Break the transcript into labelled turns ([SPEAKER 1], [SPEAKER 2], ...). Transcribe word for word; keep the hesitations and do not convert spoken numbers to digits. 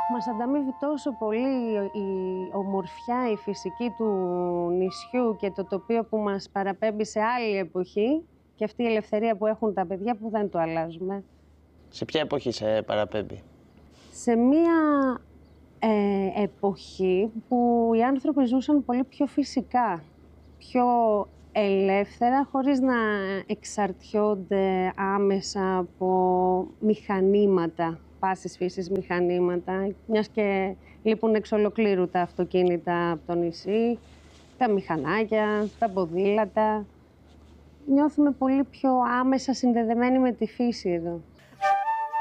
[SPEAKER 1] Μας ανταμείβει τόσο πολύ η ομορφιά, η φυσική του νησιού και το τοπίο που μας παραπέμπει σε άλλη εποχή και αυτή η ελευθερία που έχουν τα παιδιά που δεν το αλλάζουμε.
[SPEAKER 2] Σε ποια εποχή σε παραπέμπει?
[SPEAKER 1] Σε μία ε, εποχή που οι άνθρωποι ζούσαν πολύ πιο φυσικά, πιο ελεύθερα, χωρίς να εξαρτιόνται άμεσα από μηχανήματα, πάσης φύσης μηχανήματα, μιας και λείπουν εξ ολοκλήρου τα αυτοκίνητα από το νησί, τα μηχανάκια, τα ποδήλατα. Νιώθουμε πολύ πιο άμεσα συνδεδεμένοι με τη φύση εδώ.